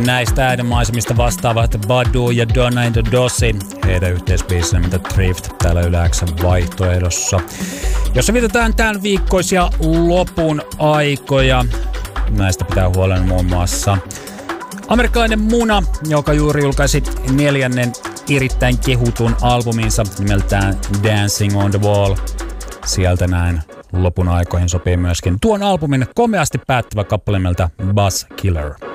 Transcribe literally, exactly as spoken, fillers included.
Näistä äidinmaisemista vastaavat Badu ja Donna and the Dossi. Heidän yhteisbiisinä mitä Thrift täällä yleensä vaihtoehdossa. Jossa vietetään tämän viikkoisia lopun aikoja. Näistä pitää huolen muun muassa amerikkalainen Muna, joka juuri julkaisi neljännen erittäin kehutun albuminsa nimeltään Dancing on the Wall. Sieltä näin lopun aikoihin sopii myöskin tuon albumin komeasti päättävä kappale nimeltä Buzz Killer.